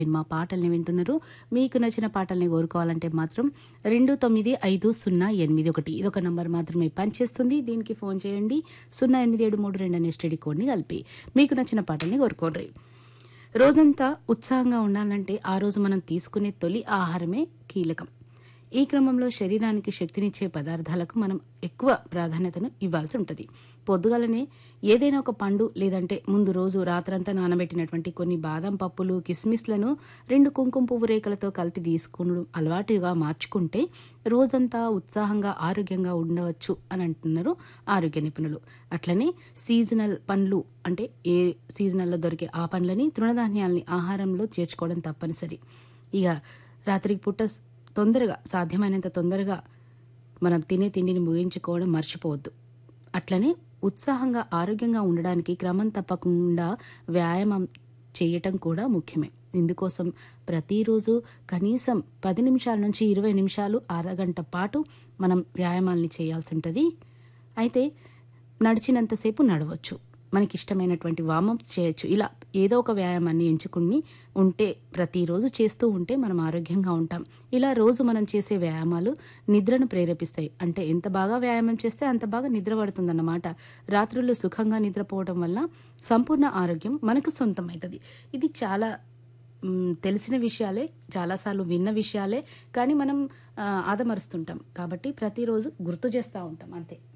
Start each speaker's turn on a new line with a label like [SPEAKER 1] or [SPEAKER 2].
[SPEAKER 1] మా పాటల్ని వింటున్నారు. మీకు నచ్చిన పాటల్ని కోరుకోవాలంటే మాత్రం 295081 ఇదొక నంబర్ మాత్రమే పనిచేస్తుంది. దీనికి ఫోన్ చేయండి. 0873 అనే ఎస్టీడీ కోడ్ని కలిపి మీకు నచ్చిన పాటల్ని కోరుకోండి. రోజంతా ఉత్సాహంగా ఉండాలంటే ఆ రోజు మనం తీసుకునే తొలి ఆహారమే కీలకం. ఈ క్రమంలో శరీరానికి శక్తినిచ్చే పదార్థాలకు మనం ఎక్కువ ప్రాధాన్యతను ఇవ్వాల్సి ఉంటుంది. పొద్దుగాలనే ఏదైనా ఒక పండు లేదంటే ముందు రోజు రాత్రంతా నానబెట్టినటువంటి కొన్ని బాదం పప్పులు కిస్మిస్లను 2 కుంకుమ పువ్వు రేకలతో కలిపి తీసుకుని అలవాటుగా మార్చుకుంటే రోజంతా ఉత్సాహంగా ఆరోగ్యంగా ఉండవచ్చు అని అంటున్నారు ఆరోగ్య నిపుణులు. అట్లనే సీజనల్ పండ్లు అంటే ఏ సీజనల్లో దొరికే ఆ పండ్లని తృణధాన్యాల్ని ఆహారంలో చేర్చుకోవడం తప్పనిసరి. ఇక రాత్రికి పూట తొందరగా సాధ్యమైనంత తొందరగా మనం తినే తిండిని ముగించుకోవడం మర్చిపోవద్దు. అట్లనే ఉత్సాహంగా ఆరోగ్యంగా ఉండడానికి క్రమం తప్పకుండా వ్యాయామం చేయటం కూడా ముఖ్యమే. ఇందుకోసం ప్రతిరోజు కనీసం 10 నిమిషాల నుంచి 20 నిమిషాలు అరగంట పాటు మనం వ్యాయామాల్ని చేయాల్సి ఉంటుంది. అయితే నడిచినంతసేపు నడవచ్చు, మనకిష్టమైనటువంటి వార్మప్స్ చేయొచ్చు. ఇలా ఏదో ఒక వ్యాయామాన్ని ఎంచుకుని ఉంటే ప్రతిరోజు చేస్తూ ఉంటే మనం ఆరోగ్యంగా ఉంటాం. ఇలా రోజు మనం చేసే వ్యాయామాలు నిద్రను ప్రేరేపిస్తాయి. అంటే ఎంత బాగా వ్యాయామం చేస్తే అంత బాగా నిద్ర పడుతుందన్నమాట. రాత్రులు సుఖంగా నిద్రపోవడం వల్ల సంపూర్ణ ఆరోగ్యం మనకు సొంతమవుతుంది. ఇది చాలా తెలిసిన విషయాలే, చాలాసార్లు విన్న విషయాలే, కానీ మనం ఆదమరుస్తుంటాం. కాబట్టి ప్రతిరోజు గుర్తు చేస్తూ ఉంటాం అంతే.